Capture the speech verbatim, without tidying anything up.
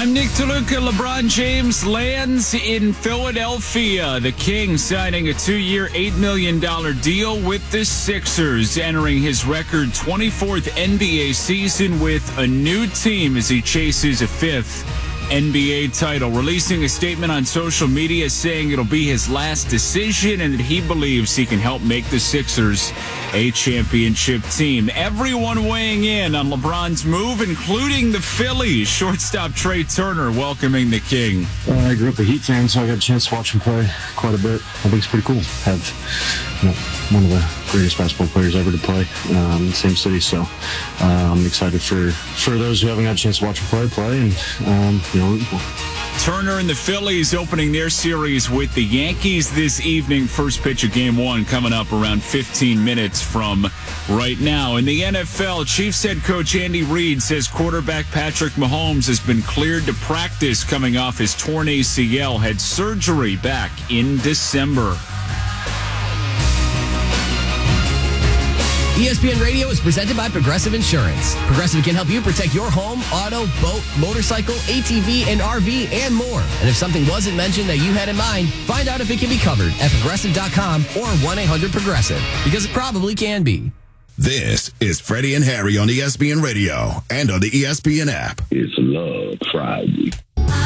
I'm Nick DeLuca. LeBron James lands in Philadelphia. The King signing a two-year, eight million dollars deal with the Sixers, entering his record twenty-fourth N B A season with a new team as he chases a fifth N B A title. Releasing a statement on social media saying it'll be his last decision and that he believes he can help make the Sixers a championship team. Everyone weighing in on LeBron's move, including the Phillies. Shortstop Trey Turner welcoming the King. Uh, I grew up a Heat fan, so I got a chance to watch him play quite a bit. I think it's pretty cool. Have, you know, one of the greatest basketball players ever to play um, in the same city. So uh, I'm excited for, for those who haven't got a chance to watch him play, play, and um, you know. Turner and the Phillies opening their series with the Yankees this evening. First pitch of game one coming up around fifteen minutes from right now. In the N F L, Chiefs head coach Andy Reid says quarterback Patrick Mahomes has been cleared to practice coming off his torn A C L. Had surgery back in December. E S P N Radio is presented by Progressive Insurance. Progressive can help you protect your home, auto, boat, motorcycle, A T V, and R V, and more. And if something wasn't mentioned that you had in mind, find out if it can be covered at progressive dot com or one eight hundred progressive, because it probably can be. This is Freddie and Harry on E S P N Radio and on the E S P N app. It's Love Friday.